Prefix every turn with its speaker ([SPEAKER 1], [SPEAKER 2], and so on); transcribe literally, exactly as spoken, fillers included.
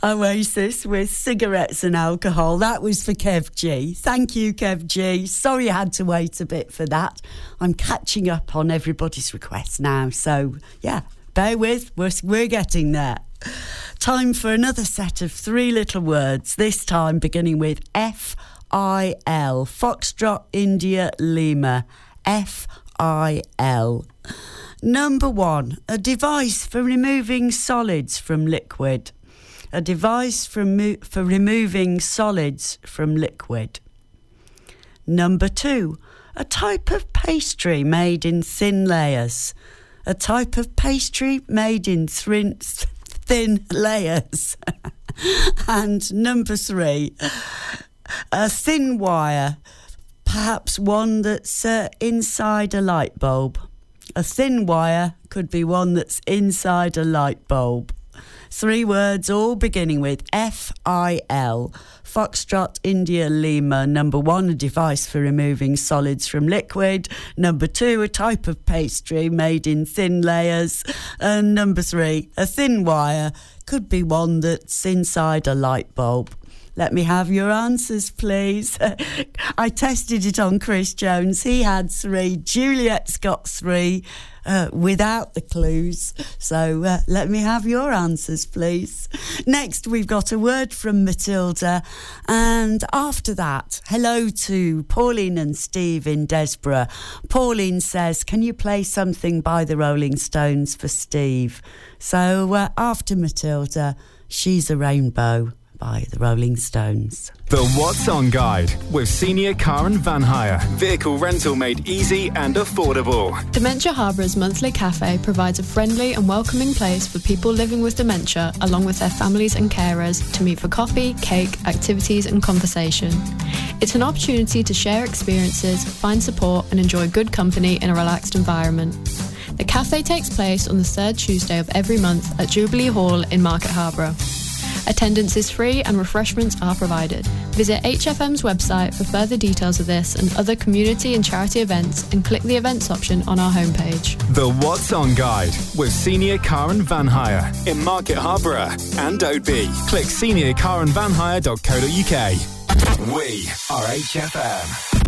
[SPEAKER 1] Oasis with Cigarettes and Alcohol. That was for Kev G. Thank you, Kev G. Sorry I had to wait a bit for that. I'm catching up on everybody's requests now. So, yeah, bear with. We're, we're getting there. Time for another set of three little words, this time beginning with F I L. Foxtrot, India, Lima. F I L. Number one, a device for removing solids from liquid. A device for, mo- for removing solids from liquid. Number two, a type of pastry made in thin layers. A type of pastry made in thin, thin layers. And number three, a thin wire, perhaps one that's uh, inside a light bulb. A thin wire could be one that's inside a light bulb. Three words all beginning with F I L. Foxtrot, India, Lima. Number one, a device for removing solids from liquid. Number two, a type of pastry made in thin layers. And number three, a thin wire could be one that's inside a light bulb. Let me have your answers, please. I tested it on Chris Jones. He had three. Juliet's got three uh, without the clues. So uh, let me have your answers, please. Next, we've got a word from Matilda. And after that, hello to Pauline and Steve in Desborough. Pauline says, can you play something by the Rolling Stones for Steve? So uh, after Matilda, She's a Rainbow by the Rolling Stones.
[SPEAKER 2] The What's On Guide with Senior Car and Van Hire. Vehicle rental made easy and affordable.
[SPEAKER 3] Dementia Harbour's monthly cafe provides a friendly and welcoming place for people living with dementia, along with their families and carers, to meet for coffee, cake, activities and conversation. It's an opportunity to share experiences, find support and enjoy good company in a relaxed environment. The cafe takes place on the third Tuesday of every month at Jubilee Hall in Market Harborough. Attendance is free and refreshments are provided. Visit H F M's website for further details of this and other community and charity events and click the events option on our homepage.
[SPEAKER 2] The What's On Guide with Senior Car and Van Hire in Market Harborough and Oadby. Click senior car and van hire dot co dot uk. We are H F M.